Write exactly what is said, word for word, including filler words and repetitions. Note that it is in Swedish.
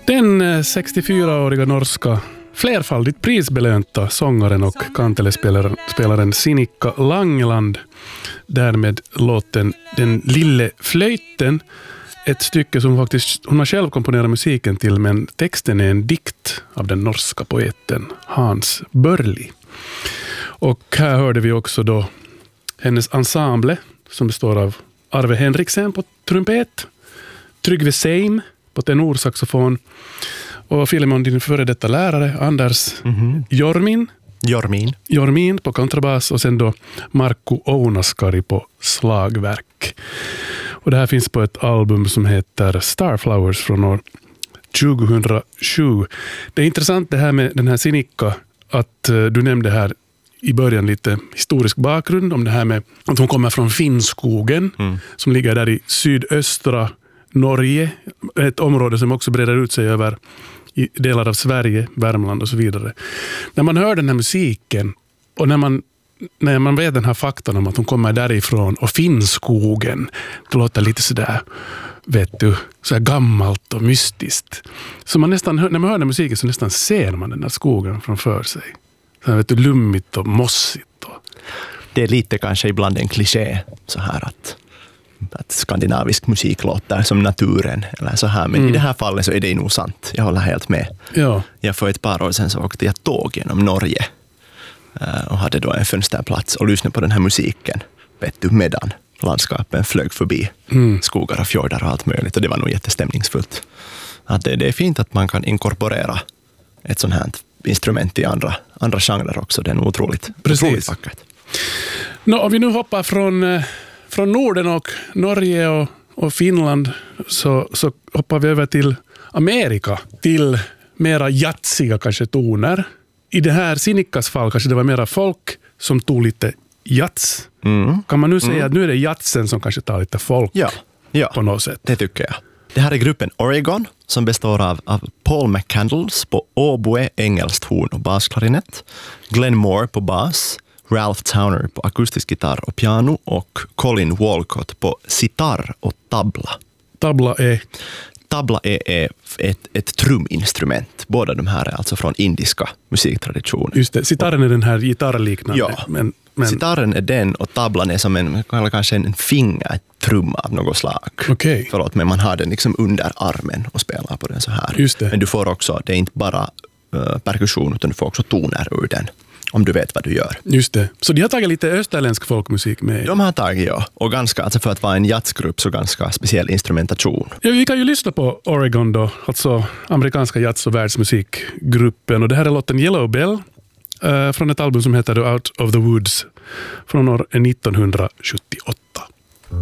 Den sextiofyraåriga norska flerfaldigt prisbelönta sångaren och kantelespelaren Sinikka Langeland, därmed låten Den lille flöjten, ett stycke som faktiskt hon har själv komponerat musiken till, men texten är en dikt av den norska poeten Hans Börli. Och här hörde vi också då hennes ensemble som består av Arve Henriksen på trumpet, Tryggve Seim på tenorsaxofon och Filemon, din före detta lärare, Anders mm-hmm. Jormin. Jormin. Jormin på kontrabas och sen då Markku Ounaskari på slagverk. Och det här finns på ett album som heter Starflowers från år tjugohundrasju. Det är intressant det här med den här Sinikka, att uh, du nämnde här i början lite historisk bakgrund om det här med att hon kommer från Finnskogen mm. som ligger där i sydöstra Norge, ett område som också breder ut sig över i delar av Sverige, Värmland och så vidare. När man hör den här musiken och när man, när man vet den här faktan om att hon kommer därifrån och Finnskogen, det låter lite sådär, vet du, så här gammalt och mystiskt. Så man nästan, när man hör den musiken så nästan ser man den där skogen framför sig. Så här, vet du, lummigt och mossigt. Och... Det är lite kanske ibland en kliché så här att att skandinavisk musik låter som naturen eller så här, men mm. i det här fallet så är det nog sant. Jag håller helt med. Ja. Jag för ett par år sedan så åkte jag tåg genom Norge och hade då en fönsterplats och lyssnade på den här musiken, vet du, medan landskapen flög förbi mm. skogar och fjordar och allt möjligt, och det var nog jättestämningsfullt. Att det, det är fint att man kan inkorporera ett sånt här instrument i andra, andra genrer också. Det är nog otroligt, otroligt vackert. Nå, om vi nu hoppar från Från Norden och Norge och, och Finland så, så hoppar vi över till Amerika, till mera jatsiga kanske toner. I det här Sinikkas fall kanske det var mera folk som tog lite jats. Mm. Kan man nu säga mm. att nu är det jatsen som kanske tar lite folk ja. Ja, på något sätt? Det tycker jag. Det här är gruppen Oregon som består av, av Paul McCandles på oboe, engelskt horn och basklarinett, Glenn Moore på bas, Ralph Towner på akustisk gitarr och piano och Colin Walcott på sitar och tabla. Tabla är? Tabla är, är ett, ett truminstrument. Båda de här är alltså från indiska musiktraditioner. Just det, sitarren är den här gitarrliknande. Ja, men, men... sitarren är den och tablan är som en, kanske en fingertrumma av något slag. Okay. Förlåt, men man har den liksom under armen och spelar på den så här. Just det. Men du får också, det är inte bara uh, perkussion utan du får också toner ur den. Om du vet vad du gör. Just det. Så de har tagit lite österländsk folkmusik med? De har tagit, ja. Och ganska, alltså för att vara en jazzgrupp så ganska speciell instrumentation. Ja, vi kan ju lyssna på Oregon då, alltså amerikanska jazz- och världsmusikgruppen. Och det här är låten Yellow Bell uh, från ett album som heter Out of the Woods från år nittonhundrasjuttioåtta.